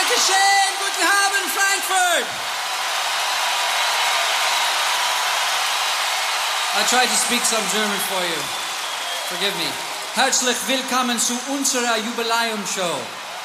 Dankeschön, guten Abend, Frankfurt. I tried to speak some German for you. Forgive me. Herzlich willkommen zu unserer Jubiläum-Show.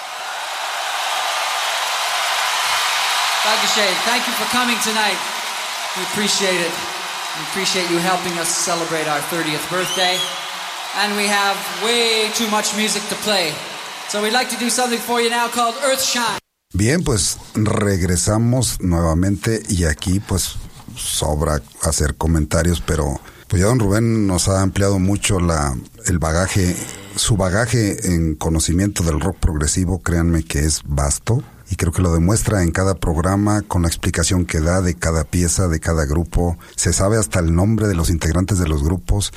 Dankeschön. Thank you for coming tonight. We appreciate it. We appreciate you helping us celebrate our 30th birthday. And we have way too much music to play. So we'd like to do something for you now called Earthshine. Bien, pues regresamos nuevamente y aquí pues sobra hacer comentarios, pero pues ya don Rubén nos ha ampliado mucho el bagaje, su bagaje en conocimiento del rock progresivo, créanme que es vasto. Y creo que lo demuestra en cada programa con la explicación que da de cada pieza, de cada grupo. Se sabe hasta el nombre de los integrantes de los grupos.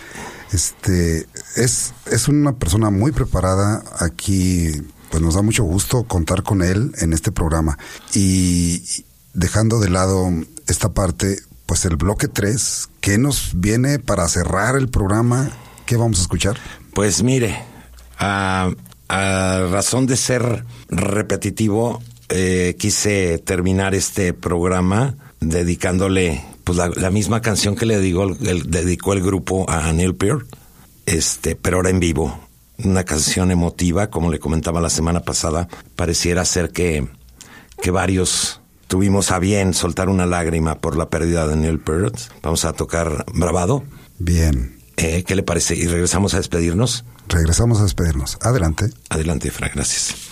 Es una persona muy preparada. Aquí pues nos da mucho gusto contar con él en este programa. Y dejando de lado esta parte, pues el bloque 3, ¿qué nos viene para cerrar el programa? ¿Qué vamos a escuchar? Pues mire, a razón de ser repetitivo, quise terminar este programa dedicándole pues la misma canción que le dedicó el grupo a Neil Peart, pero ahora en vivo. Una canción emotiva, como le comentaba la semana pasada. Pareciera ser que varios tuvimos a bien soltar una lágrima por la pérdida de Neil Peart. Vamos a tocar Bravado. Bien. ¿Qué le parece? ¿Y regresamos a despedirnos? Regresamos a despedirnos. Adelante. Adelante, Fra, gracias.